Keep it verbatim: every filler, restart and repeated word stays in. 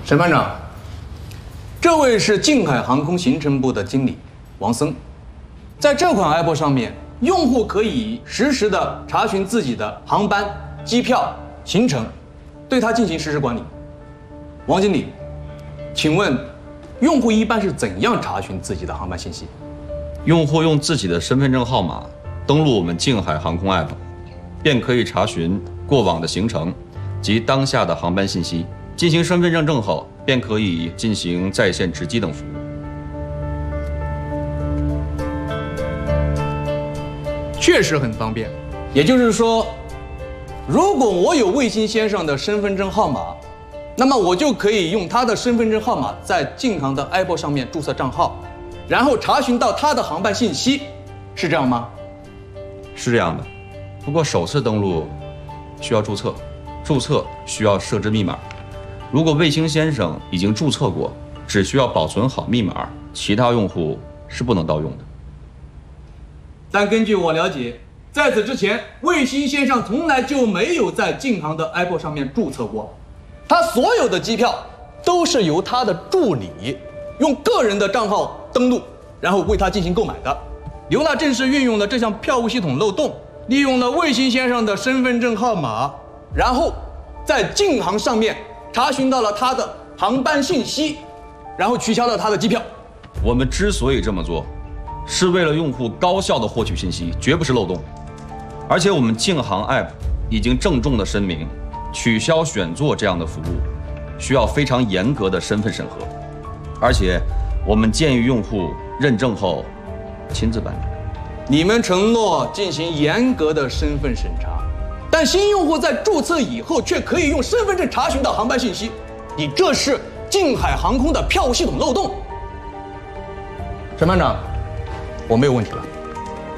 沈班长，这位是静海航空行程部的经理王森，在这款 app 上面，用户可以实时的查询自己的航班、机票、行程，对它进行实时管理。王经理，请问，用户一般是怎样查询自己的航班信息？ 用户用自己的身份证号码登录我们静海航空 app， 便可以查询过往的行程及当下的航班信息。进行身份认证后，便可以进行在线值机等服务。 确实很方便。也就是说，如果我有卫星先生的身份证号码，那么我就可以用他的身份证号码在静航的 app 上面注册账号，然后查询到他的航班信息，是这样吗？ 是这样的，不过首次登录需要注册，注册需要设置密码。如果卫星先生已经注册过，只需要保存好密码，其他用户是不能盗用的。 但根据我了解，在此之前，卫星先生从来就没有在静航的 app 上面注册过，他所有的机票都是由他的助理用个人的账号登录，然后为他进行购买的。刘娜正是运用了这项票务系统漏洞，利用了卫星先生的身份证号码，然后在静航上面查询到了他的航班信息，然后取消了他的机票。 我们之所以这么做，是为了用户高效的获取信息，绝不是漏洞。而且我们静航 app 已经郑重的声明，取消选座这样的服务需要非常严格的身份审核，而且我们建议用户认证后亲自办理。 你们承诺进行严格的身份审查，但新用户在注册以后却可以用身份证查询到航班信息，你这是静海航空的票务系统漏洞。沈班长，我没有问题了。